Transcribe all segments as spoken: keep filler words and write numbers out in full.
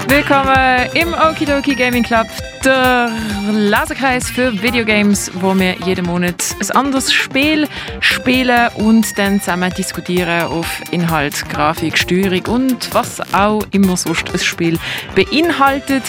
Willkommen im Okidoki Gaming Club, der Lesekreis für Videogames, wo wir jeden Monat ein anderes Spiel spielen und dann zusammen diskutieren auf Inhalt, Grafik, Steuerung und was auch immer sonst ein Spiel beinhaltet.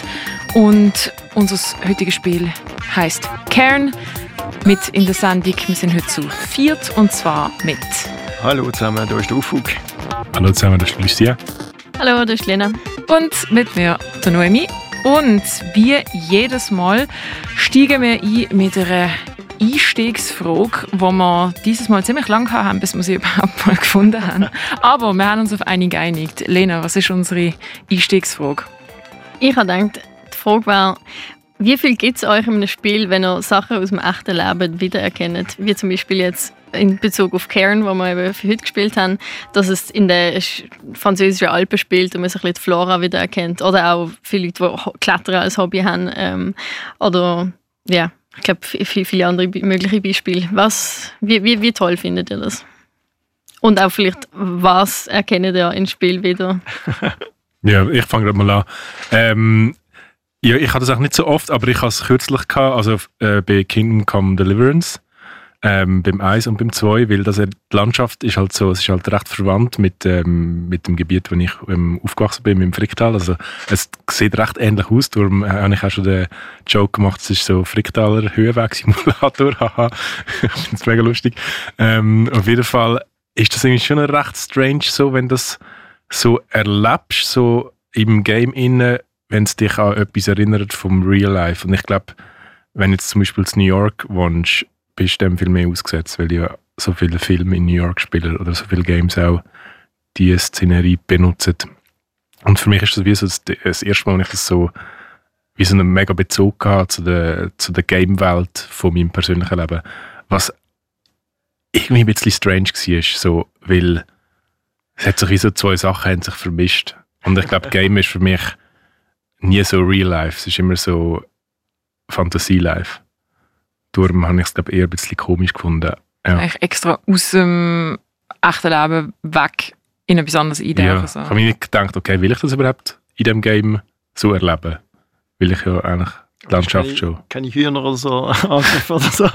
Und unser heutiges Spiel heisst Cairn. Mit in der Sendung, wir sind heute zu viert und zwar mit... Hallo zusammen, da ist der Ufug. Hallo zusammen, das ist Lucia. Hallo, das ist Lena. Und mit mir, der Noemi. Und wie jedes Mal steigen wir ein mit einer Einstiegsfrage, die wir dieses Mal ziemlich lange haben, bis wir sie überhaupt mal gefunden haben. Aber wir haben uns auf eine geeinigt. Lena, was ist unsere Einstiegsfrage? Ich habe gedacht, die Frage war, wie viel gibt es euch in einem Spiel, wenn ihr Sachen aus dem echten Leben wiedererkennt? Wie zum Beispiel jetzt in Bezug auf Cairn, wo wir eben für heute gespielt haben, dass es in den französischen Alpen spielt und man sich ein bisschen die Flora wiedererkennt. Oder auch viele Leute, die Klettern als Hobby haben. Ähm, oder ja, ich glaube, viele, viele andere mögliche Beispiele. Was, wie, wie, wie toll findet ihr das? Und auch vielleicht, was erkennt ihr im Spiel wieder? Ja, ich fange gerade mal an. Ähm, ja, ich hatte das auch nicht so oft, aber ich hatte es kürzlich gehabt, also äh, bei Kingdom Come Deliverance. Ähm, beim eins und beim zwei, weil das, die Landschaft ist halt so, es ist halt recht verwandt mit, ähm, mit dem Gebiet, wo ich ähm, aufgewachsen bin, im Fricktal. Also es sieht recht ähnlich aus, darum habe ich auch schon den Joke gemacht, es ist so Fricktaler Höhenweg-Simulator, haha, ich finde es mega lustig. Ähm, auf jeden Fall ist das irgendwie schon recht strange, so, wenn das so erlebst, so im Game innen, wenn es dich an etwas erinnert vom Real Life. Und ich glaube, wenn jetzt zum Beispiel in New York wohnst, bist du dem viel mehr ausgesetzt, weil ja so viele Filme in New York spielen oder so viele Games auch diese Szenerie benutzen. Und für mich ist das wie so das, das erste Mal, wenn ich das so wie so einen mega Bezug hatte zu der, zu der Game-Welt von meinem persönlichen Leben. Was irgendwie ein bisschen strange war, so, weil es hat sich wie so zwei Sachen haben sich vermischt. Und ich glaube, Game ist für mich nie so Real Life, es ist immer so Fantasie-Life. Darum habe ich es glaube eher ein bisschen komisch gefunden. Ja. Eigentlich extra aus dem echten Leben weg in etwas anderes Idee. Ja, so. Ich habe mir nicht gedacht, okay, will ich das überhaupt in diesem Game so erleben? Will ich ja eigentlich die Landschaft keine, schon. Keine Hühner oder so angreifen oder so.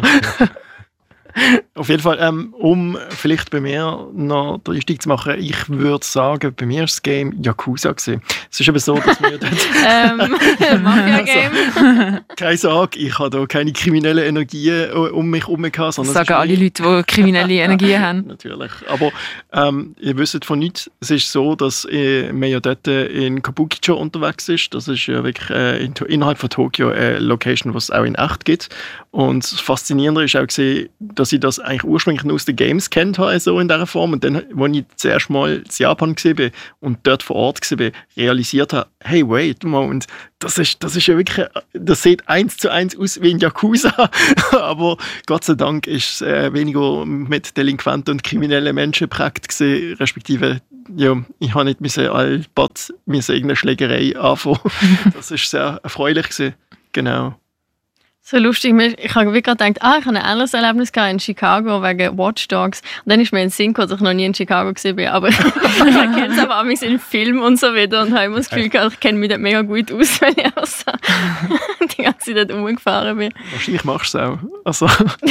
Auf jeden Fall, ähm, um vielleicht bei mir noch den Einstieg zu machen, ich würde sagen, bei mir war das Game Yakuza gewesen. Es ist eben so, dass wir dort... ähm, Mafia-Game. Also, keine Sorge, ich habe da keine kriminellen Energien um mich herum gehabt. Das sagen alle Leute, die kriminelle Energien haben. Natürlich, aber ähm, ihr wisst von nichts, es ist so, dass äh, man ja dort in Kabukicho unterwegs ist. Das ist ja wirklich äh, in, innerhalb von Tokio eine Location, die es auch in echt gibt. Und das Faszinierende ist auch gesehen, dass ich das eigentlich ursprünglich nur aus den Games kennt habe, so in dieser Form. Und dann, als ich zuerst mal in Japan war und dort vor Ort war, realisiert habe, hey, wait a moment, das ist, das ist ja wirklich, das sieht eins zu eins aus wie ein Yakuza. Aber Gott sei Dank ist es äh, weniger mit delinquenten und kriminellen Menschen geprägt gewesen, respektive, ja, ich habe nicht müssen allbad irgendeine Schlägerei anfangen. Das war sehr erfreulich gewesen. Genau. So lustig, ich habe gerade gedacht, ah, ich habe ein ähnliches Erlebnis in Chicago wegen Watch Dogs. Und dann ist mir in den Sinn gekommen, dass ich noch nie in Chicago war. Aber ich kenne es aber auch in Filmen und so wieder und habe immer das Gefühl gehabt, ich kenne mich dort mega gut aus, wenn ich auch so die ganze Zeit dort rumgefahren bin. Wahrscheinlich machst du es auch. Also.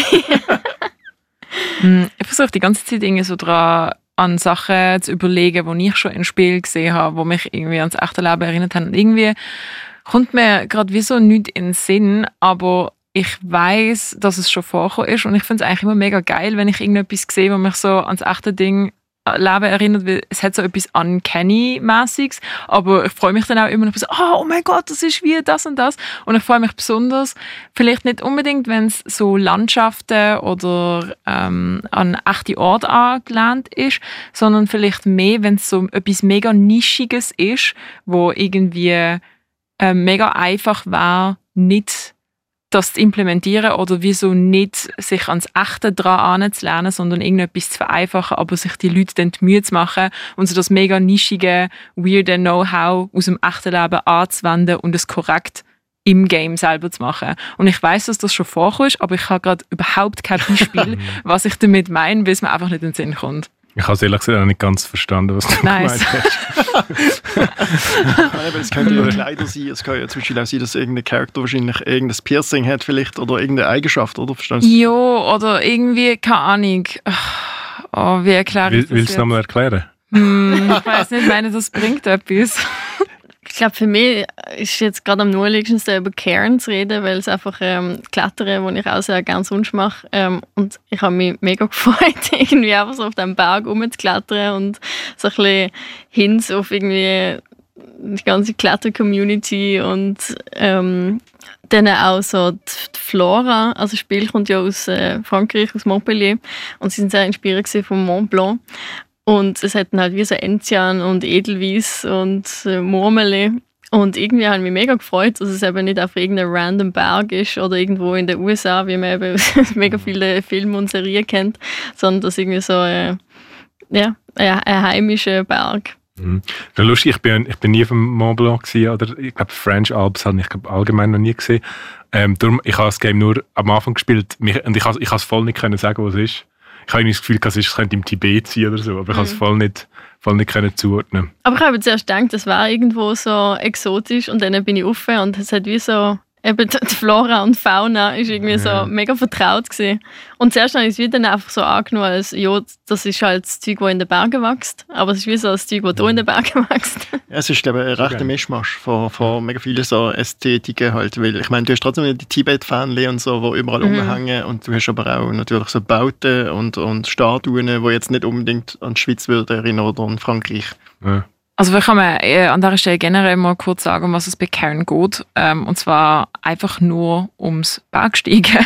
Ich versuche die ganze Zeit irgendwie so dran, an Sachen zu überlegen, die ich schon im Spiel gesehen habe, die mich irgendwie ans echte Leben erinnert haben. Und irgendwie kommt mir gerade wie so nichts in den Sinn, aber ich weiss, dass es schon vorgekommen ist und ich finde es eigentlich immer mega geil, wenn ich irgendetwas sehe, was mich so ans echte Ding Leben erinnert, weil es hat so etwas Uncanny-mässiges, aber ich freue mich dann auch immer noch so, oh, oh mein Gott, das ist wie das und das und ich freue mich besonders, vielleicht nicht unbedingt, wenn es so Landschaften oder ähm, an echte Orte angelehnt ist, sondern vielleicht mehr, wenn es so etwas mega Nischiges ist, wo irgendwie äh, mega einfach war, nicht das zu implementieren oder wieso nicht sich ans Echte dran anzulernen, sondern irgendetwas zu vereinfachen, aber sich die Leute dann die Mühe zu machen und so das mega nischige, weirde Know-how aus dem echten Leben anzuwenden und es korrekt im Game selber zu machen. Und ich weiss, dass das schon vorkommt, aber ich habe gerade überhaupt kein Beispiel, was ich damit meine, weil es mir einfach nicht in den Sinn kommt. Ich habe es ehrlich gesagt auch nicht ganz verstanden, was du Nice. gemeint hast. Es könnte ja Kleider sein, es kann ja zum Beispiel auch sein, dass irgendein Charakter wahrscheinlich irgendein Piercing hat vielleicht oder irgendeine Eigenschaft, oder? Verstehst du? Ja, oder irgendwie, keine Ahnung. Oh, wie erkläre ich Will, willst du es nochmal erklären? Hm, ich weiß nicht, ich meine, das bringt etwas. Ich glaube, für mich ist jetzt gerade am naheliegendsten über Cairn zu reden, weil es einfach ähm, Klettern, das ich auch sehr gerne sonst mache. Ähm, und ich habe mich mega gefreut, irgendwie einfach so auf diesem Berg rumzuklettern und so ein bisschen hin auf irgendwie die ganze Kletter-Community und ähm, dann auch so die, die Flora. Also das Spiel kommt ja aus äh, Frankreich, aus Montpellier, und sie sind sehr inspiriert vom Mont Blanc. Und es hatten halt wie so Enzian und Edelweiss und äh, Murmeli. Und irgendwie habe ich mich mega gefreut, dass es eben nicht auf irgendeinem random Berg ist oder irgendwo in den U S A, wie man eben mega viele Filme und Serien kennt, sondern dass irgendwie so äh, ja, ein, ein heimischer Berg. Mhm. Ja, lustig, ich bin, ich bin nie vom Mont Blanc gewesen, oder ich glaube French Alps habe ich glaub, allgemein noch nie gesehen. Ähm, darum, ich habe das Game nur am Anfang gespielt mich, und ich habe ich es voll nicht können sagen, was es ist. Ich habe das Gefühl, es könnte im Tibet sein oder so, aber ich mhm. habe es voll nicht, voll nicht können zuordnen. Aber ich habe zuerst gedacht, das war irgendwo so exotisch, und dann bin ich offen und es hat wie so, eben die Flora und Fauna ist irgendwie ja. so mega vertraut gewesen. Und zuerst habe ich es wieder einfach so angenommen, als ja, das ist halt das Zeug, das in den Bergen wächst, aber es ist wie so das Zeug, das hier in den Bergen wächst. Ja, es ist, glaube ich, ein rechter okay. Mischmasch von, von mega vielen so Ästhetiken halt, weil ich meine, du hast trotzdem die Tibet-Fanle und so, die überall mhm. rumhängen, und du hast aber auch natürlich so Bauten und, und Statuen, die jetzt nicht unbedingt an die Schweiz würden erinnern oder an Frankreich. Ja. Also wir können äh, an dieser Stelle generell mal kurz sagen, was es bei Cairn geht. Ähm, und zwar einfach nur ums Bergsteigen.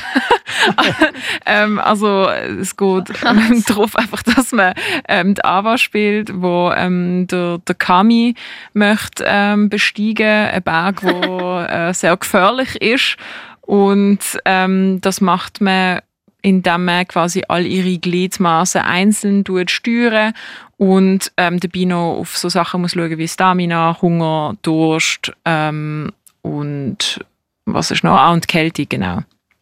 ähm, also es geht ähm, darauf, einfach, dass man ähm, die Ava spielt, wo ähm, der, der Kami möchte ähm, besteigen, ein Berg, der äh, sehr gefährlich ist. Und ähm, das macht man, indem man quasi all ihre Gliedmaßen einzeln steuern und ähm, dabei noch auf so Sachen muss schauen wie Stamina, Hunger, Durst ähm, und was ist noch? Ah, und Kälte, genau.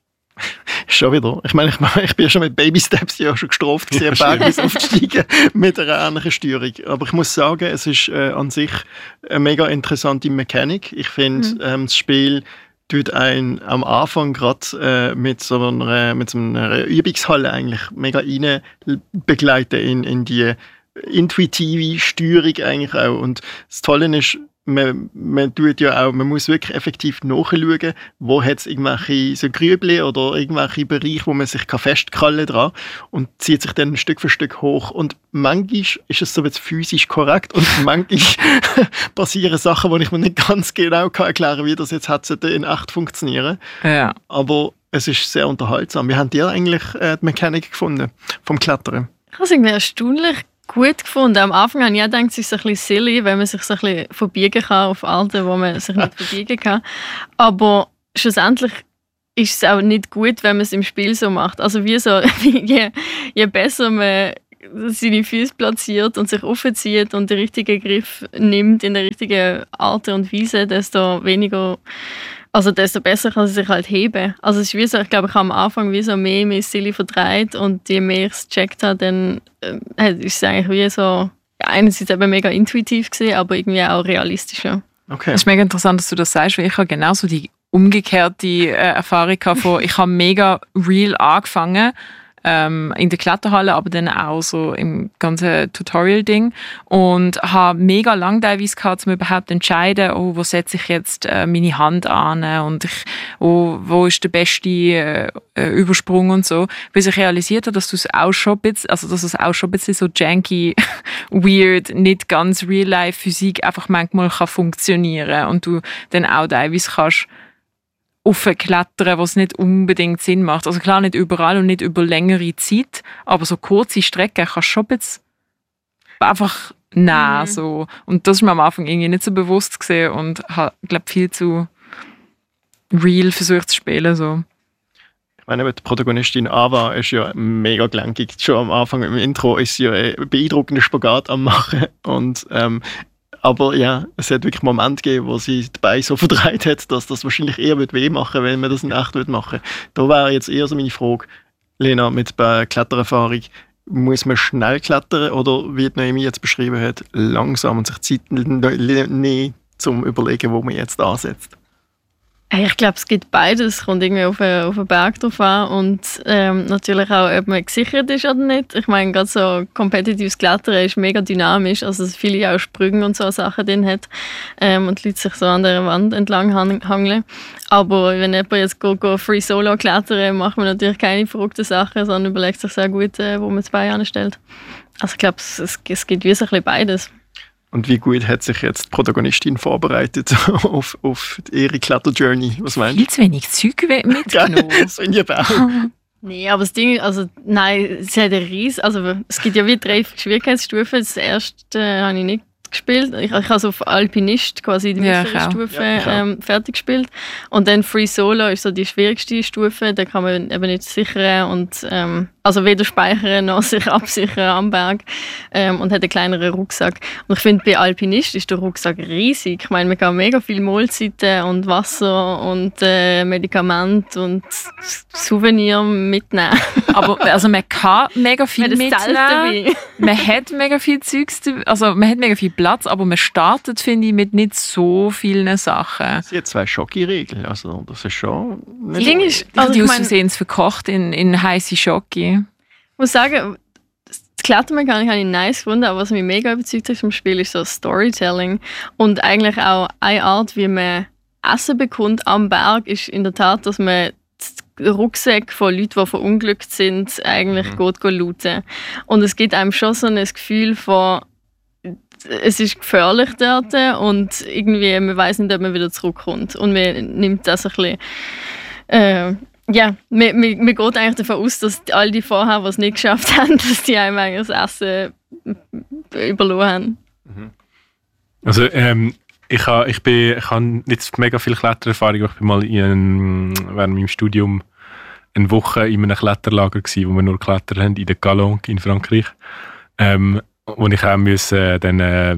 Schon wieder. Ich meine, ich, ich bin ja schon mit Baby Steps ja schon gestraft gewesen, einen Berg bis aufzusteigen mit einer ähnlichen Steuerung. Aber ich muss sagen, es ist äh, an sich eine mega interessante Mechanik. Ich finde, mhm. ähm, das Spiel tut einen am Anfang gerade äh, mit, so einer, mit so einer Übungshalle eigentlich mega rein begleiten in, in die intuitive Steuerung eigentlich auch. Und das Tolle ist, man, man tut ja auch, man muss wirklich effektiv nachschauen, wo hat es irgendwelche so Grübli oder irgendwelche Bereiche, wo man sich festkrallen kann, und zieht sich dann Stück für Stück hoch. Und manchmal ist es so jetzt physisch korrekt und manchmal passieren Sachen, wo ich mir nicht ganz genau kann erklären kann, wie das jetzt hat in echt funktionieren. Ja. Aber es ist sehr unterhaltsam. Wie habt ihr eigentlich äh, die Mechanik gefunden vom Klettern? Ich habe es irgendwie erstaunlich gut gefunden. Am Anfang habe ich auch gedacht, es ist ein bisschen silly, wenn man sich so ein bisschen verbiegen kann auf Alten, wo man sich nicht verbiegen kann. Aber schlussendlich ist es auch nicht gut, wenn man es im Spiel so macht. Also wie so, je, je besser man seine Füße platziert und sich aufzieht und den richtigen Griff nimmt in der richtigen Art und Weise, desto weniger, also desto besser kann sie sich halt heben. Also es ist wie so, ich glaube, ich habe am Anfang wie so mehr mit Silly verdreht, und je mehr ich es gecheckt habe, dann äh, ist es eigentlich wie so, ja, einerseits eben mega intuitiv gewesen, aber irgendwie auch realistischer. Okay. Es ist mega interessant, dass du das sagst, weil ich habe genauso die umgekehrte äh, Erfahrung von, ich habe mega real angefangen, ähm, in der Kletterhalle, aber dann auch so im ganzen Tutorial-Ding, und habe mega lang teilweise gehabt, um überhaupt zu entscheiden, oh, wo setze ich jetzt äh, meine Hand an, und ich, oh, wo ist der beste äh, Übersprung und so, bis ich realisiert habe, dass du es auch schon ein bisschen, also dass es auch schon ein bisschen so janky, weird, nicht ganz Real-Life-Physik einfach manchmal kann funktionieren, und du dann auch teilweise kannst aufklettern, was nicht unbedingt Sinn macht. Also klar, nicht überall und nicht über längere Zeit, aber so kurze Strecken kannst du schon ein bisschen einfach nehmen. Mhm. So. Und das ist mir am Anfang irgendwie nicht so bewusst gesehen und habe, glaube viel zu real versucht zu spielen. So. Ich meine, die Protagonistin Ava ist ja mega gelenkig. Schon am Anfang im Intro ist sie ja einen beeindruckenden Spagat am machen. Und ähm, aber ja, es hat wirklich Momente gegeben, wo sie die Beine so verdreht hat, dass das wahrscheinlich eher weh machen würde, wenn man das in echt machen würde. Da wäre jetzt eher so meine Frage, Lena, mit Klettererfahrung. muss man schnell klettern oder, wie Noemi jetzt beschrieben hat, langsam und sich Zeit nehmen, zum Überlegen, wo man jetzt ansetzt? Ich glaube, es gibt beides. Es kommt irgendwie auf einen, auf einen Berg drauf an und ähm, natürlich auch, ob man gesichert ist oder nicht. Ich meine, gerade so kompetitives Klettern ist mega dynamisch, also dass viele auch Sprünge und so Sachen drin hat ähm, und die Leute sich so an der Wand entlang hangeln. Aber wenn jemand jetzt go, go Free Solo klettern, macht man natürlich keine verrückten Sachen, sondern überlegt sich sehr gut, äh, wo man das Bein anstellt. Also ich glaube, es, es, es gibt wie so ein bisschen beides. Und wie gut hat sich jetzt die Protagonistin vorbereitet auf, auf ihre Kletter-Journey? Was meinst du? Viel zu wenig Zeug mitgenommen. Das finde ich aber auch. Nee, aber das Ding, also nein, es hat einen Ries, also es gibt ja wie drei Schwierigkeitsstufen. Das erste äh, habe ich nicht gespielt. Ich, ich habe es auf Alpinist quasi die Ja, mittlere ich auch. Stufe Ja, ähm, fertig gespielt. Und dann Free Solo ist so die schwierigste Stufe. Da kann man eben nicht sichern und ähm, also weder speichern noch sich absichern am Berg ähm, und hat einen kleineren Rucksack. Und ich finde, bei Alpinist ist der Rucksack riesig. Ich meine, man kann mega viel Mahlzeiten und Wasser und äh, Medikamente und Souvenir mitnehmen. Aber also man kann mega viel Man hat ein Zelt mitnehmen. dabei. Man hat mega viel Zeugs, dabei- also man hat mega viel Platz, aber man startet, finde ich, mit nicht so vielen Sachen. Sie hat zwei Schoki-Regeln, also das ist schon Das nicht Ding ist, Also also die ich aus meine, Versehen verkocht in, in heiße Schoki. Ich muss sagen, das Klettermechanik habe ich nice gefunden, aber was mich mega überzeugt hat vom Spiel ist so Storytelling. Und eigentlich auch eine Art, wie man Essen bekommt am Berg, ist in der Tat, dass man den Rucksack von Leuten, die verunglückt sind, eigentlich mhm. geht, geht looten. Und es gibt einem schon so ein Gefühl von, es ist gefährlich dort und irgendwie, man weiß nicht, ob man wieder zurückkommt. Und man nimmt das ein bisschen... Äh, Ja, man, man, man geht eigentlich davon aus, dass all die vorher, die es nicht geschafft haben, dass die einem eigentlich das Essen überlassen haben. Also ähm, ich habe ich bin, ich hab nicht mega viel Klettererfahrung, aber ich bin mal in, während meinem Studium eine Woche in einem Kletterlager gewesen, wo wir nur Kletter haben, in der Calanque in Frankreich. Ähm, wo ich auch müssen, dann äh,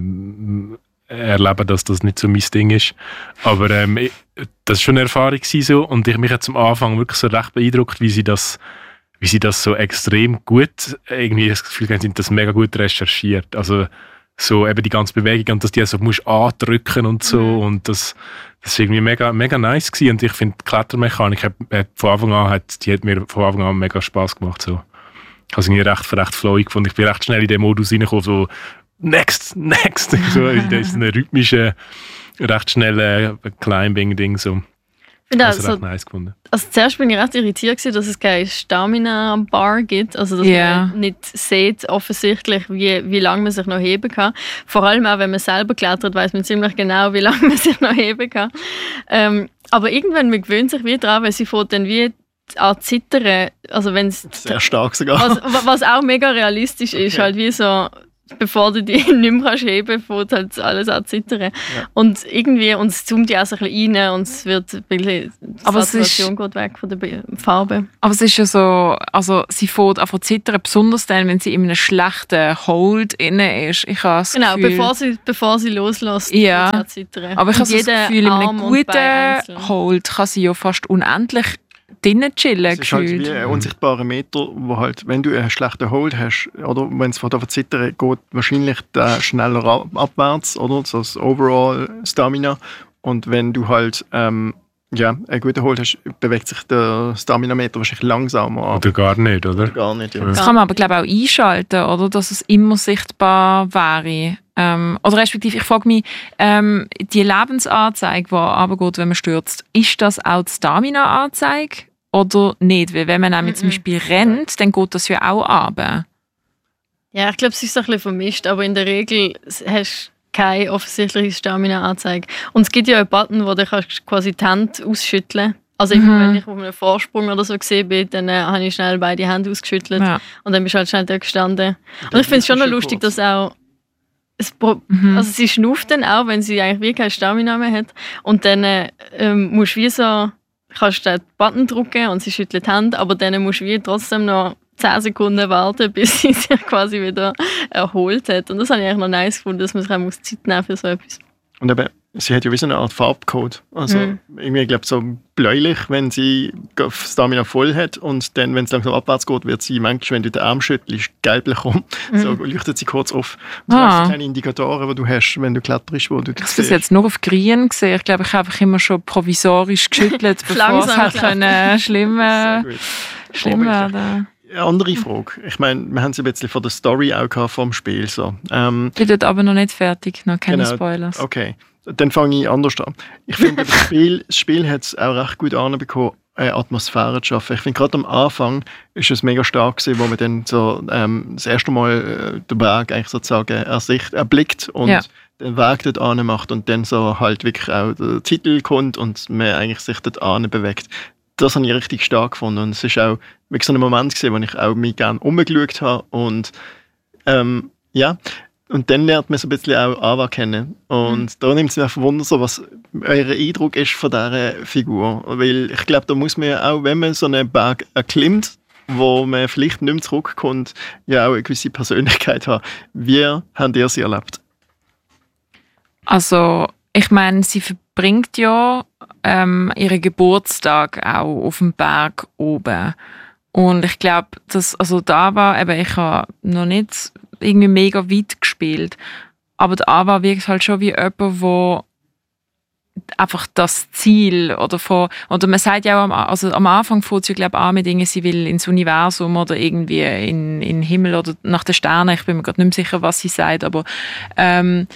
erleben, dass das nicht so mein Ding ist. Aber ähm, ich, das war schon eine Erfahrung so, und ich mich hat zum Anfang wirklich so recht beeindruckt, wie sie das, wie sie das so extrem gut, irgendwie das Gefühl haben, sie haben das mega gut recherchiert. Also so eben die ganze Bewegung und dass die so musst andrücken und so, mhm. und das, das ist irgendwie mega, mega nice gewesen. Und ich finde die Klettermechanik hat, hat von Anfang an hat, die hat mir von Anfang an mega Spass gemacht. So. Ich habe es irgendwie recht, recht flowig gefunden. Ich bin recht schnell in den Modus reingekommen, so next, next, so in diesem rhythmischen, recht schnellen Climbing-Ding. So. Ich habe es also, recht nice gefunden. Also zuerst bin ich recht irritiert gewesen, dass es keine Stamina-Bar gibt, also dass Yeah. man nicht sieht offensichtlich, wie, wie lange man sich noch heben kann. Vor allem auch, wenn man selber klettert, weiß man ziemlich genau, wie lange man sich noch heben kann. Ähm, aber irgendwann, man gewöhnt sich wieder daran, weil sie fährt dann wie an zittern, also wenn's Sehr stark sogar. was, was auch mega realistisch ist, Okay. halt wie so, bevor du die nicht mehr kannst heben, fängt halt alles an zu zittern. Ja. Und irgendwie, und es zoomt ja auch so ein bisschen rein und es wird ein bisschen, die Aber es ist- Saturation geht weg von der Be- Farbe. Aber es ist ja so, also sie fährt einfach zittern, besonders dann, wenn sie in einem schlechten Hold inne ist. Ich habe das Genau, Gefühl, bevor sie, bevor sie loslässt, Ja. wird sie auch zittern. aber ich Und habe so das jeder Gefühl, in einem Arm und Bein einzeln. guten Hold kann sie ja fast unendlich drinnen chillen. Es ist halt gefühlt. wie ein unsichtbarer Meter, wo halt, wenn du einen schlechten Hold hast, oder wenn es von der Zittern geht, wahrscheinlich der schneller ab- abwärts, oder? So das Overall Stamina. Und wenn du halt ähm, ja, einen guten Hold hast, bewegt sich der Stamina-Meter wahrscheinlich langsamer. aber Oder gar nicht, oder? gar nicht. Ja. Das kann man aber glaube ich, auch einschalten, oder? Dass es immer sichtbar wäre. Ähm, oder respektive, ich frage mich, ähm, die Lebensanzeige, die runtergeht, wenn man stürzt, ist das auch die Stamina-Anzeige oder nicht? Weil wenn man nämlich zum Mhm. Beispiel rennt, dann geht das ja auch runter. Ja, ich glaube, es ist so ein bisschen vermischt, aber in der Regel hast du keine offensichtliche Stamina-Anzeige. Und es gibt ja einen Button, wo du kannst quasi die Hände ausschütteln. Also immer Mhm. wenn ich auf einem Vorsprung oder so gesehen bin, dann äh, habe ich schnell beide Hände ausgeschüttelt Ja. und dann bist du halt schnell da gestanden. Und ich finde es schon noch lustig, dass auch es, pro- Mhm. also sie schnauft dann auch, wenn sie eigentlich wie keine Stamina mehr hat. Und dann äh, ähm, musst du wie so, kannst du den Button drücken und sie schüttelt die Hände, aber dann musst du wie trotzdem noch zehn Sekunden warten, bis sie sich quasi wieder erholt hat. Und das habe ich eigentlich noch nice gefunden, dass man sich auch Zeit nehmen für so etwas. Und eben, sie hat ja wie so eine Art Farbcode. Also Mhm. irgendwie, ich glaube, so bläulich, wenn sie Stamina voll hat und dann, wenn es langsam abwärts geht, wird sie manchmal, wenn du den Arm schüttelst, gelblich rum. Mhm. So leuchtet sie kurz auf. Und so Ah. ah. kleine Indikatoren, die du hast, wenn du kletterst, wo du Ich das habe das siehst. jetzt nur auf grün gesehen. Ich glaube, ich habe einfach immer schon provisorisch geschüttelt, bevor es Langsam halt gelaufen. können, schlimm, Sehr äh, gut. schlimm Vorbildlich. werden. Eine andere Frage. Ich meine, wir haben es ein bisschen von der Story auch gehabt, vom Spiel. So. Ähm, Ich bin dort aber noch nicht fertig, noch keine Genau. Spoilers. Okay, dann fange ich anders an. Ich finde, das Spiel, das Spiel hat es auch recht gut anbekommen, eine Atmosphäre zu schaffen. Ich finde, gerade am Anfang ist es mega stark gewesen, wo man dann so ähm, das erste Mal äh, den Berg eigentlich sozusagen ersicht, erblickt und Ja. den Weg dort an macht und dann so halt wirklich auch der Titel kommt und man eigentlich sich dort an bewegt. Das habe ich richtig stark gefunden und es ist auch wirklich so ein Moment gewesen, wo ich auch mich gerne umgeschaut habe und ähm, ja, und dann lernt man so ein bisschen auch Ava kennen. Und Mhm. da nimmt es mich einfach Wunder, so, was euer Eindruck ist von dieser Figur. Weil ich glaube, da muss man ja auch, wenn man so einen Berg erklimmt, wo man vielleicht nicht mehr zurückkommt, ja auch eine gewisse Persönlichkeit haben. Wie habt ihr sie erlebt? Also, ich meine, sie verbringt ja ähm, ihren Geburtstag auch auf dem Berg oben. Und ich glaube, dass, also da war, eben, ich habe noch nicht irgendwie mega weit gespielt, aber da war wirklich halt schon wie jemand, wo einfach das Ziel oder von, oder man sagt ja auch, am, also am Anfang fängt sie, glaube ich, an mit Dingen, sie will ins Universum oder irgendwie in, in den Himmel oder nach den Sternen, ich bin mir gerade nicht mehr sicher, was sie sagt, aber ähm,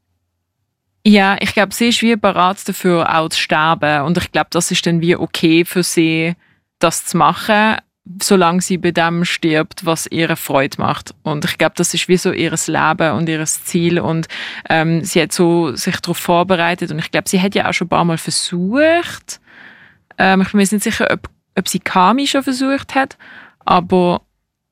ja, ich glaube, sie ist wie bereit dafür, auch zu sterben. Und ich glaube, das ist dann wie okay für sie, das zu machen, solange sie bei dem stirbt, was ihre Freude macht. Und ich glaube, das ist wie so ihr Leben und ihr Ziel. Und ähm, sie hat so sich darauf vorbereitet. Und ich glaube, sie hat ja auch schon ein paar Mal versucht. Ähm, ich bin mir jetzt nicht sicher, ob, ob sie Kami schon versucht hat. Aber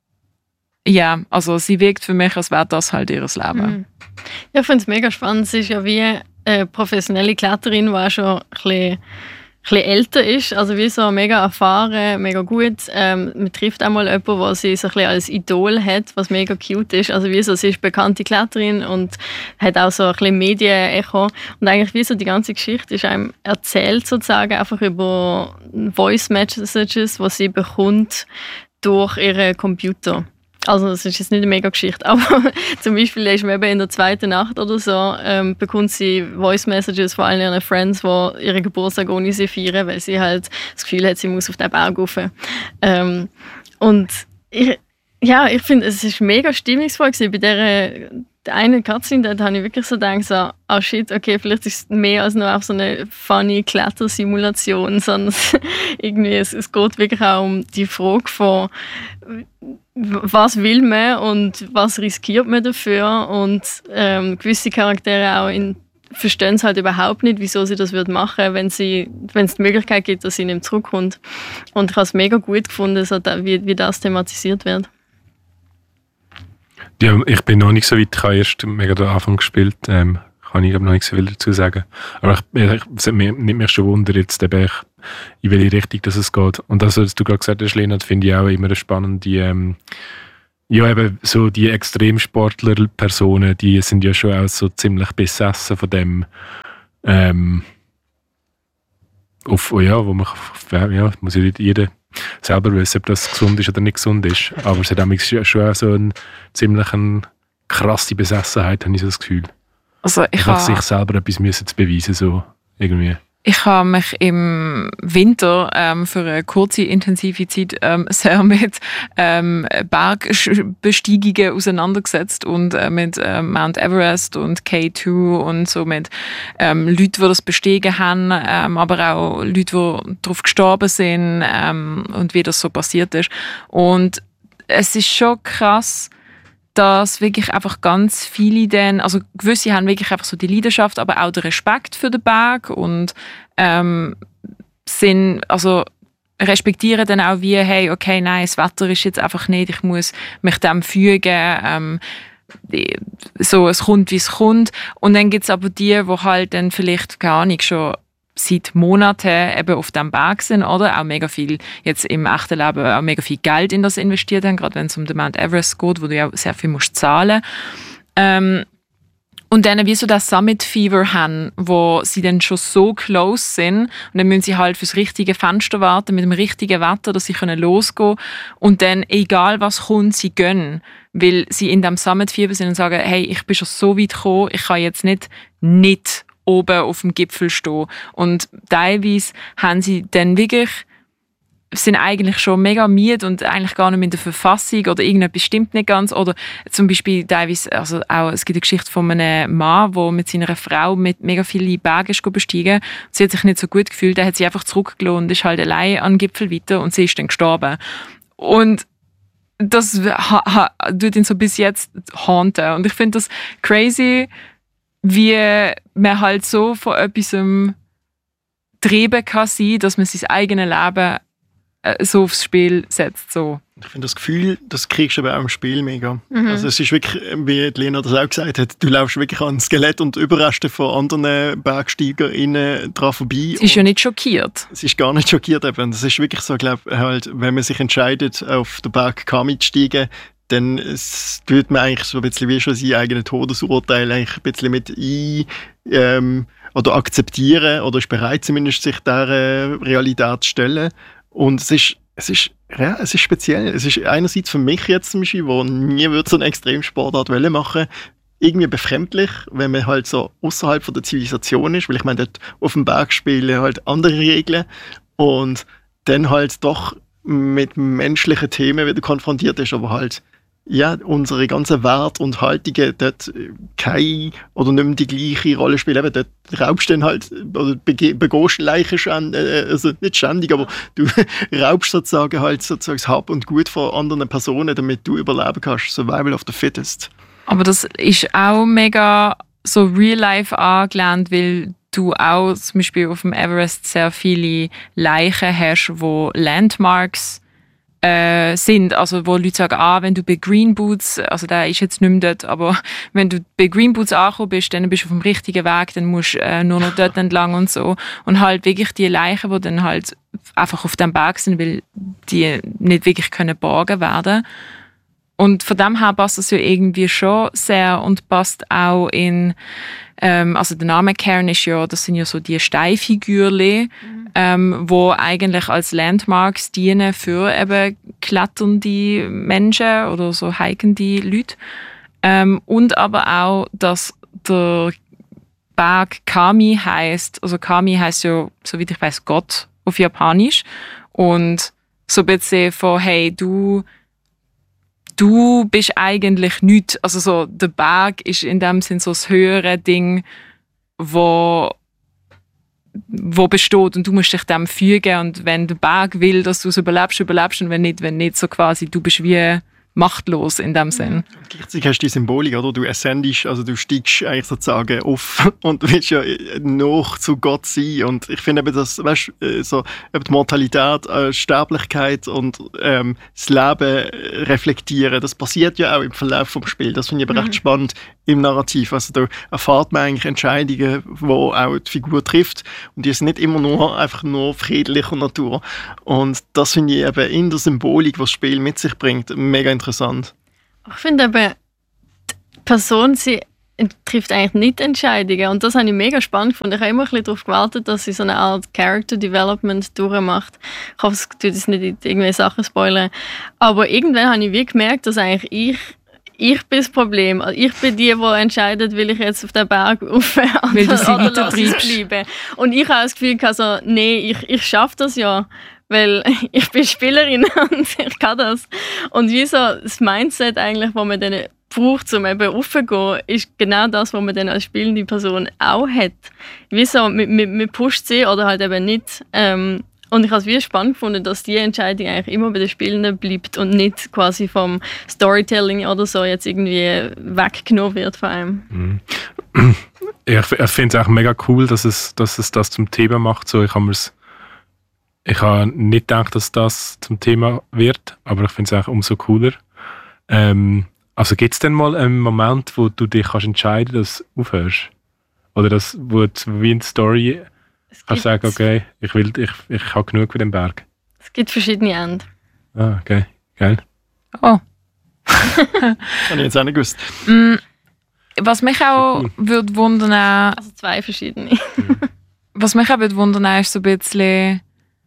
ja, also sie wirkt für mich, als wäre das halt ihr Leben. Mhm. Ja, ich finde es mega spannend. Sie ist ja wie eine professionelle Kletterin, die auch schon ein bisschen, ein bisschen älter ist. Also wie so mega erfahren, mega gut. Ähm, man trifft auch mal jemanden, der sie so ein bisschen als Idol hat, was mega cute ist. Also wie so, sie ist bekannte Kletterin und hat auch so ein bisschen Medienecho. Und eigentlich wie so die ganze Geschichte ist einem erzählt sozusagen einfach über Voice Messages, die sie bekommt durch ihren Computer. Also das ist jetzt nicht eine Mega-Geschichte, aber zum Beispiel ist man eben in der zweiten Nacht oder so, ähm, bekommt sie Voice-Messages von allen ihren Friends, die ihren Geburtstag ohne sie feiern, weil sie halt das Gefühl hat, sie muss auf den Berg rauf. Ähm, und ich, ja, ich finde, es ist mega stimmungsvoll gewesen. Bei der, der einen Cutscene, da habe ich wirklich so gedacht, so, oh shit, okay, vielleicht ist es mehr als nur auf so eine funny Klettersimulation, sondern irgendwie, es, es geht wirklich auch um die Frage von, was will man und was riskiert man dafür, und ähm, gewisse Charaktere auch in, verstehen es halt überhaupt nicht, wieso sie das würde machen, wenn sie, wenn es die Möglichkeit gibt, dass sie nicht zurückkommt. Und ich habe es mega gut gefunden, so, da, wie, wie das thematisiert wird. Ja, ich bin noch nicht so weit, ich habe erst mega den Anfang gespielt, ähm, kann ich aber noch nicht so viel dazu sagen. Aber ich, ich, es nimmt mich schon Wunder jetzt, eben, ich, in welche Richtung dass es geht. Und das, was du gerade gesagt hast, Lena, finde ich auch immer eine spannende, ähm, ja, eben so die Extremsportler-Personen, die sind ja schon auch so ziemlich besessen von dem, ähm, auf, oh ja, wo man, ja, muss ja nicht jeder selber wissen, ob das gesund ist oder nicht gesund ist. Aber es hat auch schon auch so eine ziemlich eine krasse Besessenheit, habe ich so das Gefühl. Also ich Einfach sich habe selber etwas müssen zu beweisen, so irgendwie. ich ha mich im Winter ähm, für eine kurze, intensive Zeit ähm, sehr mit ähm, Bergbesteigungen auseinandergesetzt und äh, mit äh, Mount Everest und K zwei und so mit ähm, Leuten, die das bestiegen haben, ähm, aber auch Leute, die darauf gestorben sind ähm, und wie das so passiert ist. Und es ist schon krass, dass wirklich einfach ganz viele dann, also gewisse haben wirklich einfach so die Leidenschaft, aber auch den Respekt für den Berg und ähm, sind, also respektieren dann auch wie, hey, okay, nein, das Wetter ist jetzt einfach nicht, ich muss mich dem fügen, ähm, so, es kommt, wie es kommt. Und dann gibt es aber die, die halt dann vielleicht, keine Ahnung, schon seit Monaten eben auf diesem Berg sind, oder? Auch mega viel, jetzt im echten Leben, auch mega viel Geld in das investiert haben, gerade wenn es um den Mount Everest geht, wo du ja sehr viel musst zahlen. Ähm, Und dann wie so das Summit Fever haben, wo sie dann schon so close sind und dann müssen sie halt fürs richtige Fenster warten mit dem richtigen Wetter, dass sie können losgehen und dann egal was kommt, sie gehen, weil sie in dem Summit Fever sind und sagen, hey, ich bin schon so weit gekommen, ich kann jetzt nicht nicht oben auf dem Gipfel stehen. Und teilweise haben sie dann wirklich sind eigentlich schon mega müde und eigentlich gar nicht mehr in der Verfassung oder irgendetwas stimmt nicht ganz. Oder zum Beispiel teilweise, also auch, es gibt eine Geschichte von einem Mann, der mit seiner Frau mit mega vielen Bergen ist besteigen. Sie hat sich nicht so gut gefühlt, dann hat sie einfach zurückgelassen und ist halt allein an den Gipfel weiter und sie ist dann gestorben. Und das ha, ha, tut ihn so bis jetzt haunten. Und ich finde das crazy, wie man halt so von etwas treiben kann sein, dass man sein eigenes Leben so aufs Spiel setzt. So. Ich finde das Gefühl, das kriegst du aber auch im Spiel mega. Mhm. Also es ist wirklich, wie Lena das auch gesagt hat, du läufst wirklich an Skelett und Überreste von anderen BergsteigerInnen dran vorbei. Sie ist ja nicht schockiert. Sie ist gar nicht schockiert eben. Das ist wirklich so, glaube ich, halt, wenn man sich entscheidet, auf den Berg Kami zu steigen, dann tut man eigentlich so ein bisschen wie schon sein eigenes Todesurteil eigentlich ein bisschen mit ein, ähm, oder akzeptieren oder ist bereit zumindest, sich dieser Realität zu stellen. Und es ist, es ist, ja, es ist speziell. Es ist einerseits für mich jetzt zum Beispiel, der nie würde so eine Extremsportart machen, irgendwie befremdlich, wenn man halt so außerhalb von der Zivilisation ist, weil ich meine, dort auf dem Berg spielen halt andere Regeln und dann halt doch mit menschlichen Themen wieder konfrontiert ist, aber halt ja, unsere ganzen Werte und Haltungen dort keine oder nicht mehr die gleiche Rolle spielen. Eben, dort raubst du dann halt, oder begehst Leichen, also nicht ständig, aber du raubst sozusagen halt sozusagen das Hab und Gut von anderen Personen, damit du überleben kannst. Survival of the fittest. Aber das ist auch mega so real-life angelehnt, weil du auch zum Beispiel auf dem Everest sehr viele Leichen hast, wo Landmarks Äh, sind, also wo Leute sagen, ah, wenn du bei Green Boots, also der ist jetzt nicht mehr dort, aber wenn du bei Green Boots angekommen bist, dann bist du auf dem richtigen Weg, dann musst du äh, nur noch dort entlang und so. Und halt wirklich die Leichen, die dann halt einfach auf dem Berg sind, weil die nicht wirklich können borgen werden. Und von dem her passt das ja irgendwie schon sehr und passt auch in, ähm, also der Name Cairn ist ja, das sind ja so die Steinfigürchen, mhm. ähm, wo eigentlich als Landmarks dienen für eben kletternde Menschen oder so hikende Leute. Ähm, und aber auch, dass der Berg Kami heisst, also Kami heisst ja, soweit ich weiß, Gott auf Japanisch. Und so ein bisschen von, hey, du Du bist eigentlich nichts, also so, der Berg ist in dem Sinn so das höhere Ding, wo, wo besteht und du musst dich dem fügen und wenn der Berg will, dass du es überlebst, überlebst und wenn nicht, wenn nicht, so quasi, du bist wie machtlos in dem Sinn. Und gleichzeitig hast du die Symbolik, oder? Du ascendest, also du steigst eigentlich sozusagen auf und willst ja noch zu Gott sein. Und ich finde eben, dass, weißt du, so, die Mortalität, äh, Sterblichkeit und ähm, das Leben reflektieren, das passiert ja auch im Verlauf des Spiels. Das finde ich aber mhm. recht spannend im Narrativ. Also da erfahrt man eigentlich Entscheidungen, die auch die Figur trifft. Und die sind nicht immer nur einfach nur friedlicher Natur. Und das finde ich eben in der Symbolik, was das Spiel mit sich bringt, mega interessant. Ich finde aber, die Person, sie trifft eigentlich nicht Entscheidungen. Und das habe ich mega spannend gefunden. Ich habe immer ein bisschen darauf gewartet, dass sie so eine Art Character Development durchmacht. Ich hoffe, es tut jetzt nicht irgendwelche Sachen spoilern. Aber irgendwann habe ich wie gemerkt, dass eigentlich ich Ich bin das Problem. Ich bin die, die entscheidet, will ich jetzt auf den Berg rauf weil du sie oder lass es bleiben. Und ich habe das Gefühl, also, nee, ich, ich schaffe das ja. Weil ich bin Spielerin und ich kann das. Und wie so das Mindset eigentlich, das man dann braucht, um eben raufzugehen, ist genau das, was man dann als spielende Person auch hat. Wie so, man, man pusht sie oder halt eben nicht. Ähm, und ich habe es wie spannend gefunden, dass die Entscheidung eigentlich immer bei den Spielenden bleibt und nicht quasi vom Storytelling oder so jetzt irgendwie weggenommen wird von einem. Mhm. Ich finde es auch mega cool, dass es, dass es das zum Thema macht. So, ich habe mir's Ich habe nicht gedacht, dass das zum Thema wird, aber ich finde es auch umso cooler. Ähm, also gibt es denn mal einen Moment, wo du dich kannst entscheiden kannst, dass du aufhörst? Oder dass, wo du wie in der Story kannst sagen, okay, ich, will, ich, ich habe genug für den Berg? Es gibt verschiedene Enden. Ah, okay, geil. Oh. Habe ich jetzt auch nicht gewusst. Mm, was mich auch cool. würde wundern, Also zwei verschiedene. was mich auch würde wundern, ist so ein bisschen,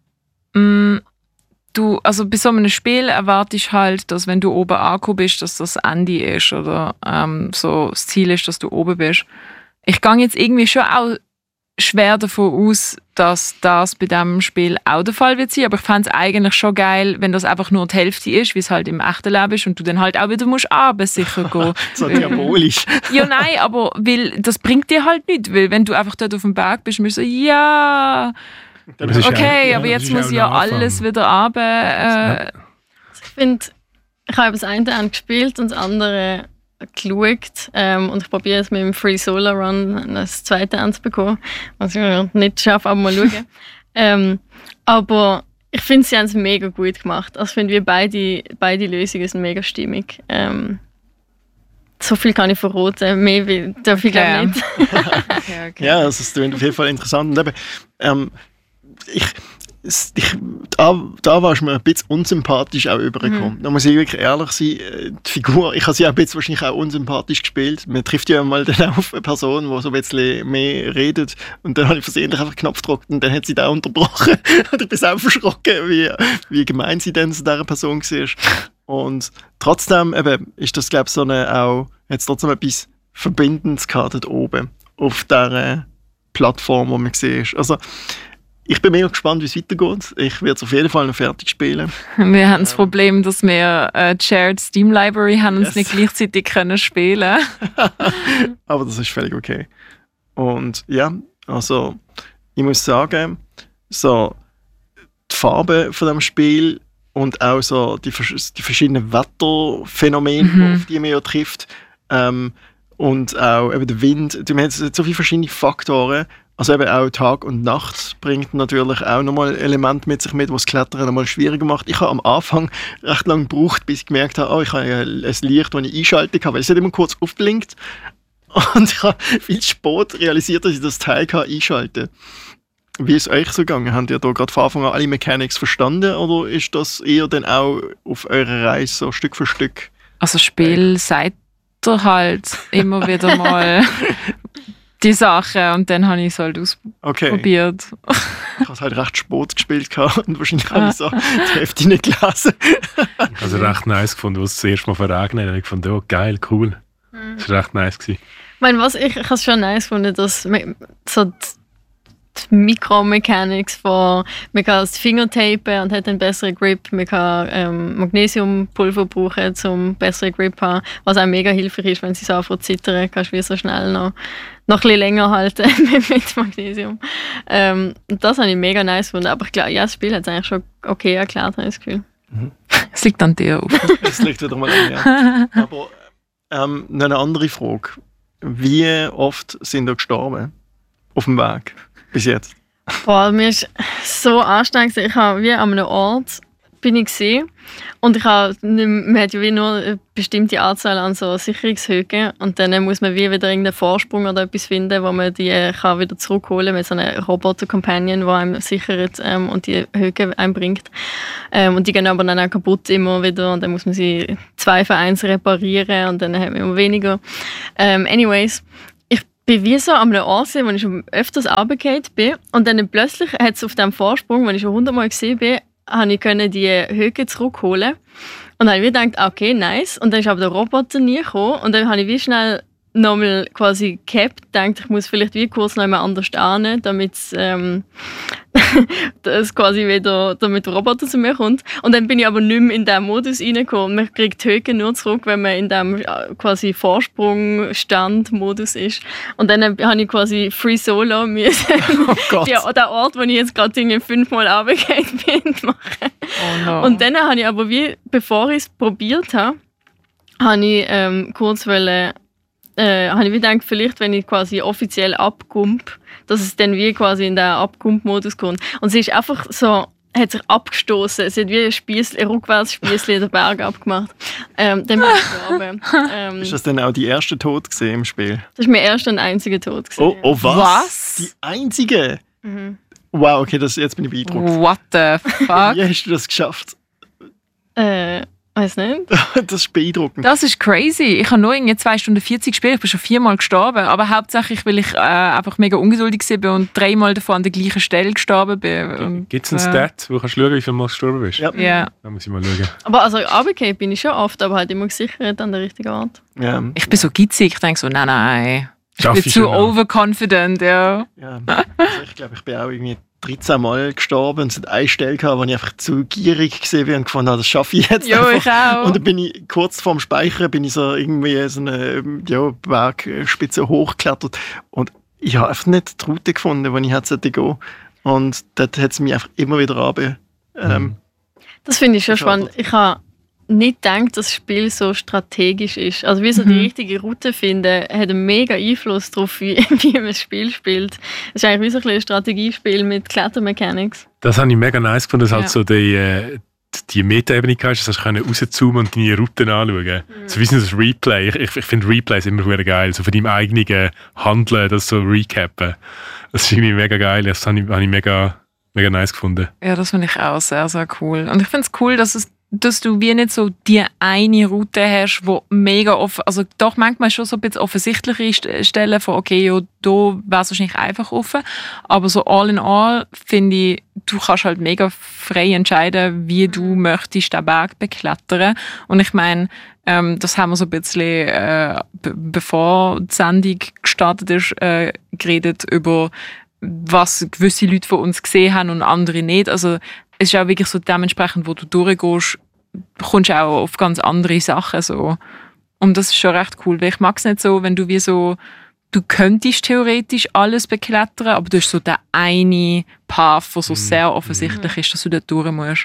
mh, du, also bei so einem Spiel erwartest du halt, dass wenn du oben angekommen bist, dass das Ende ist oder ähm, so das Ziel ist, dass du oben bist. Ich gehe jetzt irgendwie schon auch schwer davon aus, dass das bei diesem Spiel auch der Fall wird sein, aber ich fände es eigentlich schon geil, wenn das einfach nur die Hälfte ist, wie es halt im echten Leben ist und du dann halt auch wieder musst abends sicher gehen. So diabolisch. Ja, nein, aber weil, das bringt dir halt nichts, weil wenn du einfach dort auf dem Berg bist, musst du so, ja, Das ist okay, auch- aber ja, jetzt das ist muss auch ja ein Anfang. alles wieder runter. Äh, Ich finde, ich habe das eine dann gespielt und das andere geschaut ähm, und ich probiere es mit dem Free Solar Run das zweite anzubekommen, was ich nicht schaffe, aber mal schauen. ähm, aber ich finde, sie haben es mega gut gemacht. Also ich finde, wir beide, beide Lösungen sind mega stimmig. Ähm, so viel kann ich verraten, mehr will, darf ich glaube Okay. nicht. okay, okay. Ja, also es klingt auf jeden Fall interessant. Und eben, ähm, ich, es- ich, da, da warst du mir ein bisschen unsympathisch auch übergekommen. Da muss ich wirklich ehrlich sein. äh, Die Figur, ich habe sie auch ein bisschen wahrscheinlich auch unsympathisch gespielt. Man trifft ja mal dann auf eine Person, die so ein bisschen mehr redet. Und dann habe ich versehentlich einfach den Knopf gedrückt und dann hat sie da unterbrochen. Und ich bin auch verschrocken, wie, wie gemein sie denn zu dieser Person war. Und trotzdem eben, ist das, glaube ich, so eine auch, jetzt trotzdem etwas Verbindendes gehabt dort oben auf dieser Plattform, wo man sieht. Also, ich bin mega gespannt, wie es weitergeht. Ich werde es auf jeden Fall noch fertig spielen. Wir haben das Problem, dass wir eine Shared Steam Library haben und es Yes. nicht gleichzeitig können spielen. Aber das ist völlig okay. Und ja, also ich muss sagen, so die Farbe von dem Spiel und auch so die, vers- die verschiedenen Wetterphänomene, Mhm. auf die man ja trifft, ähm, und auch eben der Wind. Du hast so viele verschiedene Faktoren. Also eben auch Tag und Nacht bringt natürlich auch nochmal Elemente mit sich mit, was das Klettern nochmal schwieriger macht. Ich habe am Anfang recht lange gebraucht, bis ich gemerkt habe, oh, ich habe ein Licht, das ich einschalten kann, weil es hat immer kurz aufblinkt. Und ich habe viel spät realisiert, dass ich das Teil kann einschalten kann. Wie ist es euch so gegangen? Habt ihr da gerade von Anfang an alle Mechanics verstanden oder ist das eher dann auch auf eurer Reise so Stück für Stück? Also das Spiel sagt dir halt immer wieder mal die Sachen und dann habe ich es halt Okay, ausprobiert. ich habe es halt recht spät gespielt gehabt und wahrscheinlich habe Ah. ich so die Hälfte nicht gelesen. Also recht nice gefunden, als es das erste Mal verregnet hat. Ich fand, oh, geil, cool. Das war recht nice gewesen. Ich meine, was ich, ich habe es schon nice gefunden, dass man, so die, die Mikromechanics von, man kann das Finger tapen und hat einen besseren Grip, man kann ähm, Magnesiumpulver brauchen, um besseren Grip zu haben, was auch mega hilfreich ist, wenn sie so anfangen zu zittern, kannst du wie so schnell noch, noch ein bisschen länger halten mit, mit Magnesium. Ähm, und das habe ich mega nice gefunden, aber ich glaube, ja, das Spiel hat es eigentlich schon okay erklärt, habe ich das Gefühl. Es liegt an dir. Auf. Das liegt wieder mal an mir. Aber ähm, noch eine andere Frage. Wie oft sind ihr gestorben auf dem Weg bis jetzt? Boah, mir ist so anstrengend. Ich habe wie an einem Ort bin ich gesehen und ich habe, man hat ja wie nur eine bestimmte Anzahl an so Sicherungshöhen und dann muss man wie wieder irgendeinen Vorsprung oder etwas finden, wo man die kann wieder zurückholen mit so einem Roboter-Companion, der einem sichert ähm, und die Höhe einbringt. Ähm, und die gehen aber dann auch kaputt immer wieder und dann muss man sie zwei für eins reparieren und dann hat man immer weniger. Ähm, anyways, ich bin wie so an einem Ort gesehen, wo ich schon öfters runtergefallen bin und dann plötzlich hat es auf dem Vorsprung, wenn ich schon hundertmal gesehen bin, habe ich die Höhe zurückholen. Und dann habe ich mir gedacht, okay, nice. Und dann ist aber der Roboter nie gekommen. Und dann habe ich wie schnell nochmal quasi gehabt, gedacht, ich muss vielleicht wie kurz noch einmal anders stehen, damit ähm, das quasi wieder, damit der Roboter zu mir kommt. Und dann bin ich aber nicht mehr in diesen Modus reingekommen. Man kriegt die Höhe nur zurück, wenn man in diesem quasi Vorsprung-Stand-Modus ist. Und dann habe ich quasi Free Solo müssen. Oh Gott. Ja, der Ort, wo ich jetzt gerade irgendwie fünfmal runtergefallen bin, machen. Oh no. Und dann habe ich aber wie, bevor ich es probiert habe, habe ich ähm, kurz wollen, äh, habe ich wie gedacht, vielleicht wenn ich quasi offiziell abkump, dass es dann wie quasi in den Abkump-Modus kommt. Und sie ist einfach so, hat sich abgestoßen. Sie hat wie ein, Spiess, ein Rückwärtsspiessli den Berg abgemacht. Ähm, dann bin ich gestorben. Ähm, Ist das denn auch die erste Tod gesehen im Spiel? das ist mein erster und einziger Tod gewesen. Oh, oh was? Was? Die einzige? Mhm. Wow, okay, das, jetzt bin ich beeindruckt. What the fuck? Wie hast du das geschafft? Äh, Weiß nicht. Das ist beeindruckend. Das ist crazy. Ich habe nur irgendwie zwei Stunden vierzig gespielt. Ich bin schon viermal gestorben. Aber hauptsächlich, weil ich äh, einfach mega ungeduldig war und dreimal davon an der gleichen Stelle gestorben bin. Gibt es einen Stat, wo du kannst schauen, wie viel Mal du gestorben bist? Ja. Ja. Da muss ich mal schauen. Aber also runtergefallen bin ich schon oft, aber halt immer gesichert an der richtigen Ort. Ja. Ich bin so gitzig. Ich denke so, nein, nein. Ich Schaff bin ich zu schon noch. overconfident, ja. Ja. Also ich glaube, ich bin auch irgendwie dreizehn Mal gestorben und es hat eine Stelle gehabt, wo ich einfach zu gierig gesehen bin und gefunden habe, das schaffe ich jetzt Jo, einfach. ich auch. Und dann bin ich kurz vorm Speichern bin ich so irgendwie so eine ja, Bergspitze hochgeklettert und ich habe einfach nicht die Route gefunden, wo ich hätte gehen. Und dort hat es mich einfach immer wieder runter. Ähm, Das finde ich schon Schade. spannend. Ich habe nicht gedacht, dass das Spiel so strategisch ist. Also wie so die Mhm. richtige Route finden, hat einen mega Einfluss darauf, wie, wie man das Spiel spielt. Es ist eigentlich wie so ein bisschen ein Strategiespiel mit Klettermechanics. Das habe ich mega nice gefunden, dass Ja. halt so die, äh, die Meta-Ebene hast, dass du rauszoomen und deine Routen anschauen. Mhm. So wie so das Replay. Ich, ich, ich finde Replays immer sehr geil. So von deinem eigenen Handeln, das so recappen. Das ist irgendwie mega geil. Das habe ich, habe ich mega, mega nice gefunden. Ja, das finde ich auch sehr, sehr cool. Und ich finde es cool, dass es dass du wie nicht so die eine Route hast, wo mega offen, also doch manchmal schon so ein bisschen offensichtliche St- Stellen von, okay, ja, da wäre es wahrscheinlich einfach offen, aber so all in all finde ich, du kannst halt mega frei entscheiden, wie du möchtest den Berg beklettern. Und ich meine, ähm, das haben wir so ein bisschen, äh, b- bevor die Sendung gestartet ist, äh, geredet über was gewisse Leute von uns gesehen haben und andere nicht. Also es ist auch wirklich so dementsprechend, wo du durchgehst, kommst du auch auf ganz andere Sachen. So. Und das ist schon recht cool, weil ich mag es nicht so, wenn du wie so, du könntest theoretisch alles beklettern, aber du hast so den einen Path, der so sehr offensichtlich ist, dass du dort durch musst.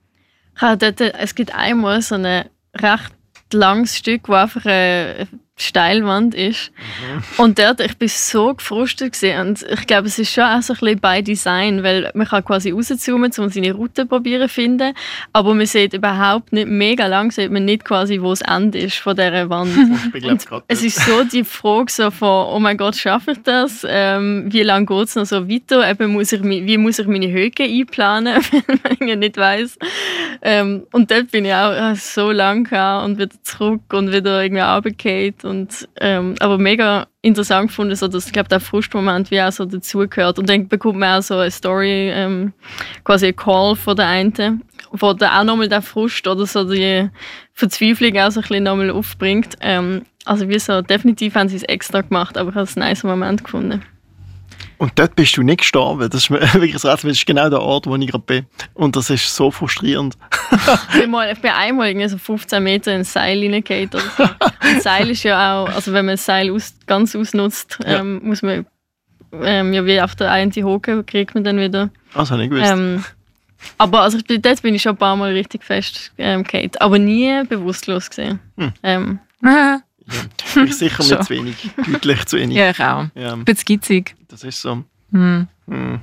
Ich habe dort, es gibt einmal so ein recht langes Stück, wo einfach eine Steilwand ist. Und dort, ich bin so gefrustet gewesen. Und ich glaube, es ist schon auch so ein bisschen by Design, weil man kann quasi rauszoomen, um seine Route probieren zu finden, aber man sieht überhaupt nicht, mega lang sieht man nicht quasi, wo das Ende ist von dieser Wand. ich bin, glaub, grad Es ist so die Frage so von, oh mein Gott, schaffe ich das? Ähm, wie lange geht es noch so weiter? Eben muss ich, mi- wie muss ich meine Höhe einplanen, wenn man nicht weiss. Ähm, und dort bin ich auch äh, so lang gehabt und wieder zurück und wieder irgendwie runtergefallen. Und, ähm, aber mega interessant gefunden, so, dass ich glaube, der Frustmoment wie auch so dazugehört. Und dann bekommt man auch so eine Story, ähm, quasi einen Call von der einen, wo dann auch nochmal der Frust oder so die Verzweiflung auch so ein bisschen nochmal aufbringt. Ähm, also wie so, definitiv haben sie es extra gemacht, aber ich habe es einen nice Moment gefunden. Und dort bist du nicht gestorben. Das ist mir wirklich das Rätsel. Das ist genau der Ort, wo ich gerade bin. Und das ist so frustrierend. Ich bin, mal, ich bin einmal irgendwie so fünfzehn Meter in ein Seil reingefallen oder so. Ein Seil ist ja auch, also wenn man das Seil aus, ganz ausnutzt, Ja. ähm, muss man ähm, ja wie auf der einen hocken, kriegt man dann wieder. Das habe ich gewusst. Ähm, aber also ich bin, dort bin ich schon ein paar Mal richtig fest ähm, gefallen, aber nie bewusstlos gesehen. Hm. Ähm, Ja, Ich sicher Schon. nicht zu wenig. Deutlich zu wenig. ja ich auch. Ja, Ein bisschen gitzig. das ist so. Hm. Hm.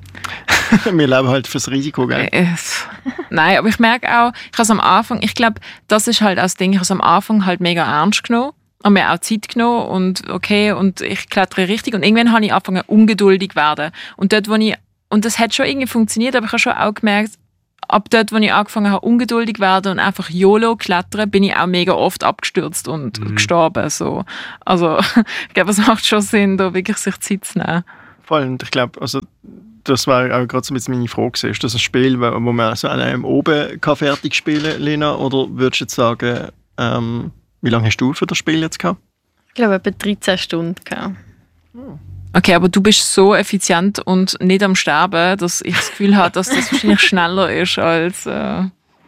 Wir leben halt fürs Risiko, gell? Äh, Nein, aber ich merke auch, ich habe es am Anfang, ich glaube, das ist halt auch das Ding, ich habe es am Anfang halt mega ernst genommen und mir auch Zeit genommen und okay, und ich klettere richtig und irgendwann habe ich angefangen ungeduldig zu werden. Und dort, wo ich, und das hat schon irgendwie funktioniert, aber ich habe schon auch gemerkt, ab dort, wo ich angefangen habe, ungeduldig zu werden und einfach YOLO klettern, bin ich auch mega oft abgestürzt und Mhm. gestorben. So. Also ich glaube, es macht schon Sinn, da wirklich sich Zeit zu nehmen. Vor allem, ich glaube, also, das war auch gerade so ein bisschen meine Frage. Ist das ein Spiel, wo wo man so an einem oben kann fertig spielen kann, Lena? Oder würdest du jetzt sagen, ähm, wie lange hast du für das Spiel jetzt gehabt? ich glaube, etwa dreizehn Stunden gehabt. Okay, aber du bist so effizient und nicht am Sterben, dass ich das Gefühl habe, dass das wahrscheinlich schneller ist als äh,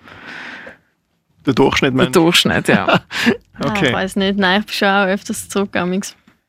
Der Durchschnitt, der meinst Durchschnitt. Ja. Ah, Okay. ich weiß nicht, nein, ich bin schon auch öfters zurückgegangen.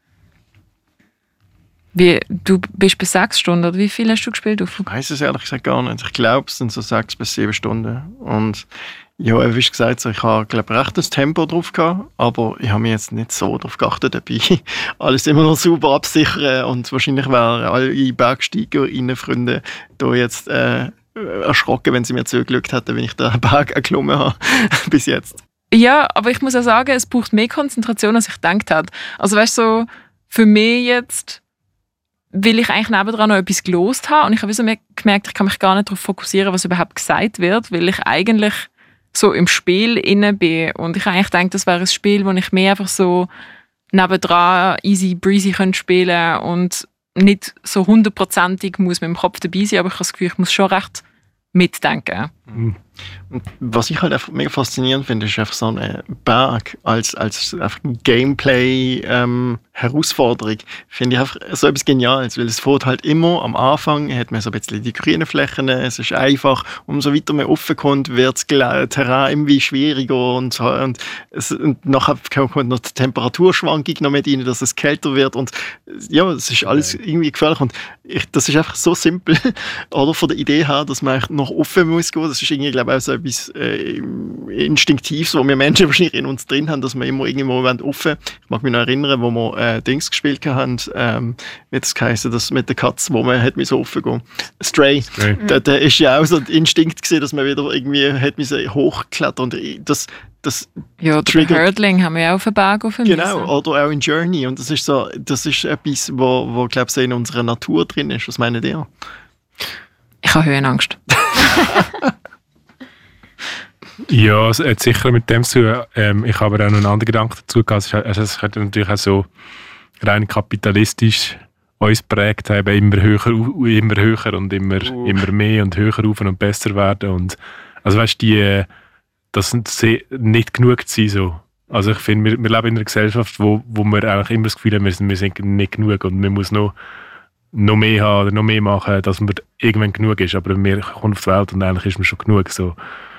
Wie, du bist bei sechs Stunden, oder wie viel hast du gespielt? Ich weiß es ehrlich gesagt gar nicht. Ich glaube, es sind so sechs bis sieben Stunden. Und ja, wie gesagt, so, ich habe glaube recht das Tempo drauf gehabt, aber ich habe mich jetzt nicht so darauf geachtet, dabei alles immer noch sauber absichern und wahrscheinlich wären alle BergsteigerInnen Freunde da jetzt äh, erschrocken, wenn sie mir zugeschaut hätten, wenn ich den Berg erklommen habe bis jetzt. Ja, aber ich muss auch sagen, es braucht mehr Konzentration, als ich gedacht habe. Also weißt du, so, für mich jetzt, weil ich eigentlich nebendran noch etwas gelost habe und ich habe so gemerkt, ich kann mich gar nicht darauf fokussieren, was überhaupt gesagt wird, weil ich eigentlich so im Spiel inne bin. Und ich eigentlich denke, das wäre ein Spiel, wo ich mehr einfach so nebendran easy breezy könnte spielen und nicht so hundertprozentig muss mit dem Kopf dabei sein, aber ich habe das Gefühl, ich muss schon recht mitdenken. Mhm. Und was ich halt einfach mega faszinierend finde, ist einfach so ein Berg als, als einfach Gameplay-Herausforderung. Ähm, finde ich einfach so etwas Geniales, weil es fährt halt immer am Anfang, hat man so ein bisschen die grünen Flächen, es ist einfach, umso weiter man offen kommt, wird das Terrain irgendwie schwieriger und, so, und, es, und nachher kommt noch die Temperaturschwankung noch mit rein, dass es kälter wird und ja, es ist alles irgendwie gefährlich und ich, das ist einfach so simpel, oder von der Idee her, dass man noch offen muss gehen, das ist irgendwie, glaube ich, auch so etwas äh, Instinktives, wo wir Menschen wahrscheinlich in uns drin haben, dass wir immer irgendwo offen. Ich mag mich noch erinnern, wo wir äh, Dings gespielt haben, ähm, wie das geheißen, das mit der Katze, wo man hat so offen gehen. Stray. Stray. Mhm. Da, da ist ja auch so ein Instinkt gewesen, dass man wieder irgendwie hat hochklettern und das das ja, der Hurdling haben wir ja auf den Berg auf Genau, oder auch in Journey und das ist so, das ist etwas, wo, wo glaube ich, so in unserer Natur drin ist. Was meint ihr? Ich habe Höhenangst. Ja, es hat sicher mit dem zu ähm, ich habe aber auch noch einen anderen Gedanken dazu gehabt. Also es könnte natürlich auch so rein kapitalistisch uns prägt haben, immer höher, immer höher und immer, uh. immer mehr und höher rauf und besser werden. Und, also weißt du, die, das nicht genug zu sein. So. Also ich finde, wir, wir leben in einer Gesellschaft, wo, wo wir eigentlich immer das Gefühl haben, wir sind, wir sind nicht genug und man muss noch, noch mehr haben oder noch mehr machen, dass man irgendwann genug ist. Aber wir kommen auf die Welt und eigentlich ist man schon genug. So.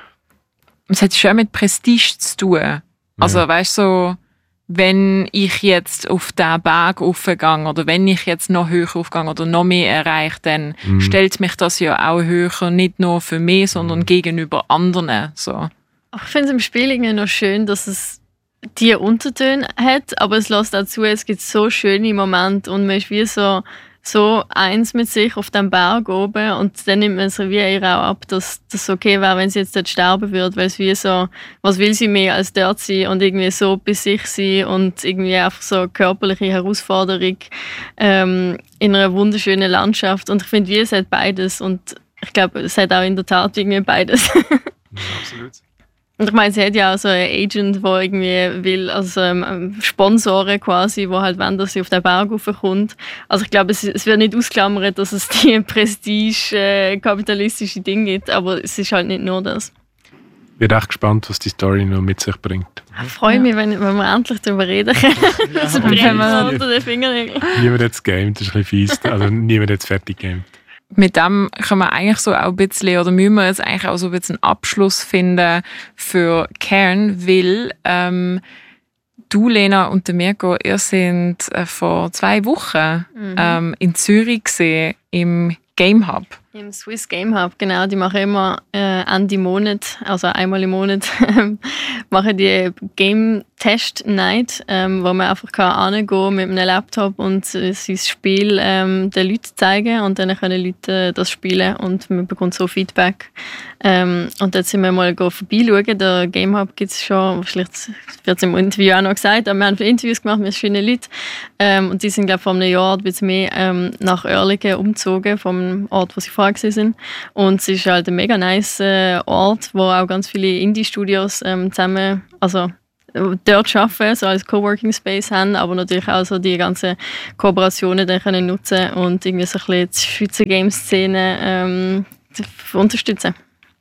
Es hat schon mit Prestige zu tun. Also ja. Weißt du, so, wenn ich jetzt auf diesen Berg aufgehe oder wenn ich jetzt noch höher aufgehe oder noch mehr erreiche, dann mhm. stellt mich das ja auch höher, nicht nur für mich, sondern gegenüber anderen. So. Ich finde es im Spiel irgendwie noch schön, dass es die Untertöne hat, aber es lässt auch zu, es gibt so schöne Momente und man ist wie so so eins mit sich auf dem Berg oben und dann nimmt man es wie ihr auch ab, dass das okay wäre, wenn sie jetzt dort sterben würde, weil es wie so, was will sie mehr als dort sein und irgendwie so bei sich sein und irgendwie einfach so körperliche Herausforderung ähm, in einer wunderschönen Landschaft und ich finde, wie es hat beides und ich glaube, es hat auch in der Tat irgendwie beides. Ja, absolut. Und ich meine, sie hat ja auch so einen Agent, der irgendwie will, also ähm, Sponsoren quasi, die halt wollen, dass sie auf den Berg raufkommt. Also ich glaube, es, es wird nicht ausklammert, dass es die prestige-kapitalistische äh, Dinge gibt, aber es ist halt nicht nur das. Ich bin echt gespannt, was die Story noch mit sich bringt. Ich freue mich, wenn, wenn wir endlich darüber reden können. Ja, das brennt mir unter den Fingernägeln. Niemand hat es gamed, das ist ein bisschen fies. Also niemand hat es fertig gamed. Mit dem können wir eigentlich so auch ein bisschen, oder müssen wir jetzt eigentlich auch so ein bisschen einen Abschluss finden für Cairn, weil ähm, du, Lena und der Mirko, ihr sind äh, vor zwei Wochen mhm. ähm, in Zürich gesehen, im Game Hub. Im Swiss Game Hub, genau. Die machen immer äh, Ende Monat, also einmal im Monat, machen die Game Test Night, ähm, wo man einfach kann hingehen mit einem Laptop und äh, sein Spiel ähm, den Leuten zeigen und dann können Leute das spielen und man bekommt so Feedback. Ähm, und dort sind wir mal vorbeischauen. Der Game Hub gibt es schon, vielleicht wird es im Interview auch noch gesagt, aber wir haben Interviews gemacht mit verschiedenen Leuten ähm, und die sind, glaube ich, vor einem Jahr ein bisschen mehr ähm, nach Oerlikon umgezogen, vom Ort, wo sie vorher sind. Und es ist halt ein mega nice äh, Ort, wo auch ganz viele Indie-Studios ähm, zusammen, also dort arbeiten, so als Coworking Space haben, aber natürlich auch so die ganzen Kooperationen dann können nutzen und irgendwie so ein bisschen die Schweizer Game-Szene ähm, unterstützen.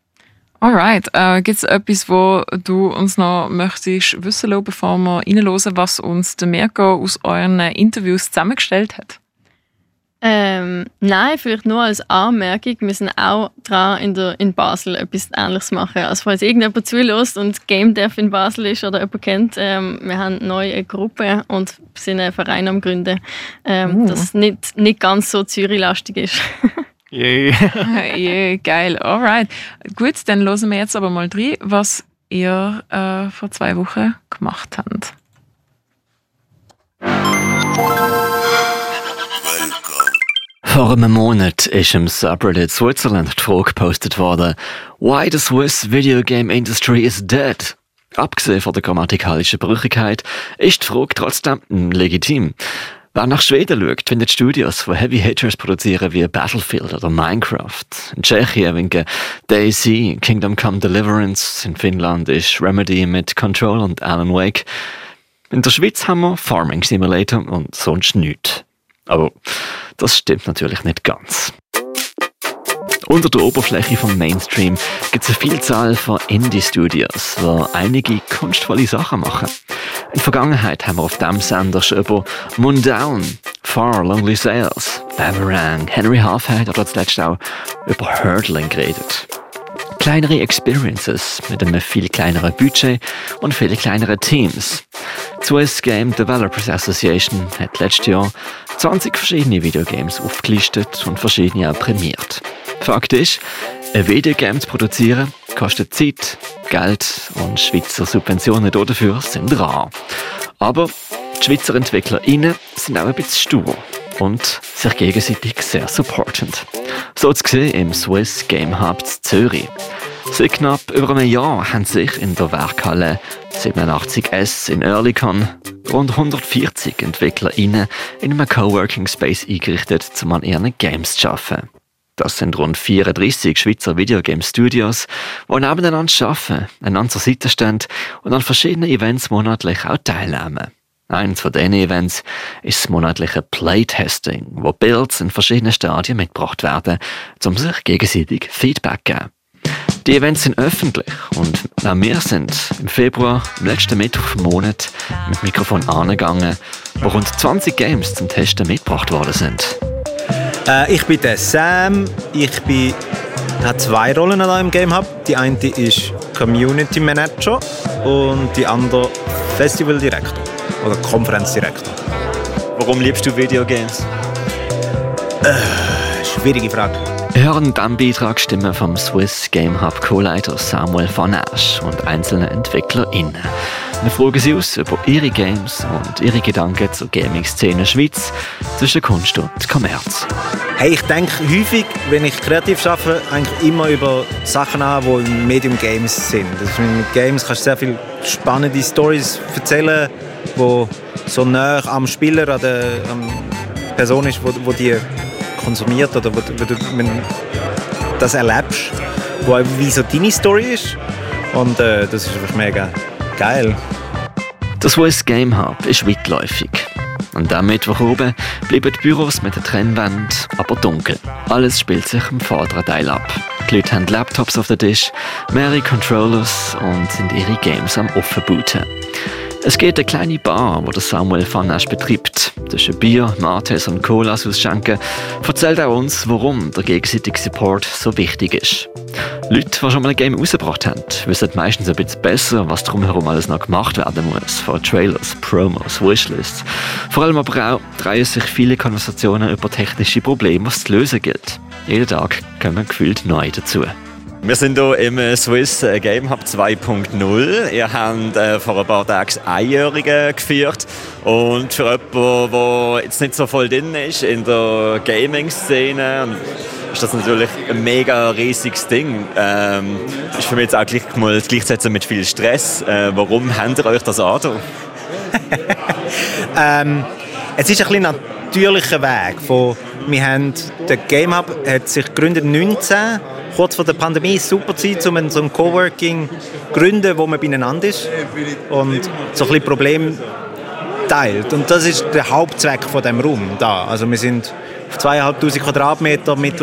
Alright, äh, gibt es etwas, wo du uns noch möchtest wissen lassen, bevor wir reinhören, was uns der Mirko aus euren Interviews zusammengestellt hat? Ähm, nein, vielleicht nur als Anmerkung, wir sind auch dran, in, der, in Basel etwas Ähnliches machen. Also falls irgendjemand zulässt und Game Dev in Basel ist oder jemand kennt, ähm, wir haben neu eine Gruppe und sind einen Verein am Gründen, ähm, uh. das nicht, nicht ganz so Zürich-lastig ist. Yeah. yeah, geil, alright. Gut, dann hören wir jetzt aber mal rein, was ihr äh, vor zwei Wochen gemacht habt. Vor einem Monat ist im Subreddit Switzerland die Frage gepostet worden, «Why the Swiss video game industry is dead?» Abgesehen von der grammatikalischen Brüchigkeit ist die Frage trotzdem legitim. Wer nach Schweden schaut, findet Studios, die Heavy Hitters produzieren wie Battlefield oder Minecraft. In Tschechien winken DayZ, Kingdom Come Deliverance. In Finnland ist Remedy mit Control und Alan Wake. In der Schweiz haben wir Farming Simulator und sonst nichts. Aber das stimmt natürlich nicht ganz. Unter der Oberfläche vom Mainstream gibt es eine Vielzahl von Indie-Studios, die einige kunstvolle Sachen machen. In der Vergangenheit haben wir auf diesem Sender schon über Moondown, Far Lonely Sails, Boomerang, Henry Halfhead oder zuletzt auch über Hurdling geredet. Kleinere Experiences mit einem viel kleineren Budget und viel kleineren Teams. Die U S Game Developers Association hat letztes Jahr zwanzig verschiedene Videogames aufgelistet und verschiedene auch prämiert. Fakt ist, ein Videogame zu produzieren kostet Zeit, Geld und Schweizer Subventionen dafür sind rar. Aber die Schweizer EntwicklerInnen sind auch ein bisschen stur und sich gegenseitig sehr supportend. So zu sehen im Swiss Game Hub Zürich. Seit knapp über einem Jahr haben sich in der Werkhalle siebenundachtzig S in Oerlikon rund hundertvierzig EntwicklerInnen in einem Coworking Space eingerichtet, um an ihren Games zu arbeiten. Das sind rund vierunddreissig Schweizer Videogame-Studios, die nebeneinander arbeiten, einander zur Seite stehen und an verschiedenen Events monatlich auch teilnehmen. Eines von diesen Events ist das monatliche Playtesting, wo Builds in verschiedenen Stadien mitgebracht werden, um sich gegenseitig Feedback zu geben. Die Events sind öffentlich und auch wir sind im Februar, am letzten Mittwoch vom Monat, mit Mikrofon angegangen, wo rund zwanzig Games zum Testen mitgebracht worden sind. Äh, ich bin der Sam. Ich bin, habe zwei Rollen hier im Game Hub. Die eine ist Community Manager und die andere Festival Director oder Konferenzdirektor. Warum liebst du Videogames? Äh, schwierige Frage. Wir hören in diesem Beitrag Stimmen vom Swiss Game Hub Co-Leiter Samuel van Asch und einzelnen EntwicklerInnen. Wir fragen sie aus über ihre Games und ihre Gedanken zur Gaming-Szene Schweiz zwischen Kunst und Kommerz. Hey, ich denke häufig, wenn ich kreativ arbeite, eigentlich immer über Sachen an, die im Medium Games sind. Also mit Games kannst du sehr viele spannende Storys erzählen, die so nah am Spieler, an der an Person ist, wo, wo die konsumiert oder wo, wo du wenn du das erlebst, wo wie so deine Story ist. Und äh, das ist einfach mega geil. Das Swiss Game Hub ist weitläufig. Und am Mittwoch oben bleiben die Büros mit der Trennwand aber dunkel. Alles spielt sich im vorderen Teil ab. Die Leute haben Laptops auf dem Tisch, mehrere Controllers und sind ihre Games am Offenbooten. Es geht eine kleine Bar, die Samuel van Asch betreibt. Zwischen Bier, Mates und Colas ausschenken, erzählt auch uns, warum der gegenseitige Support so wichtig ist. Leute, die schon mal ein Game rausgebracht haben, wissen meistens ein bisschen besser, was drumherum alles noch gemacht werden muss. Von Trailers, Promos, Wishlists. Vor allem aber auch drehen sich viele Konversationen über technische Probleme, was zu lösen gilt. Jeden Tag kommen gefühlt neu dazu. Wir sind hier im Swiss Game Hub zwei Punkt null. Ihr habt äh, vor ein paar Tagen das Einjährige geführt. Und für jemanden, der jetzt nicht so voll drin ist in der Gaming-Szene, ist das natürlich ein mega riesiges Ding. Ähm, ist für mich jetzt auch gleich mal gleichzusetzen mit viel Stress. Äh, warum habt ihr euch das an? ähm, es ist ein bisschen natürlicher Weg. Von, wir haben, der Game Hub hat sich gegründet neunzehn. Kurz vor der Pandemie ist super Zeit, um so ein Coworking zu gründen, wo man beieinander ist und so ein bisschen Probleme teilt. Und das ist der Hauptzweck von dem Raum da. Also wir sind auf zweitausendfünfhundert Quadratmeter mit